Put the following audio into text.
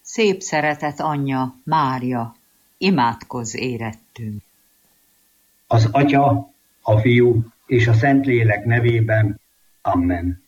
Szép szeretet anyja, Mária, imádkozz érettünk. Az Atya, a Fiú és a Szentlélek nevében. Amen.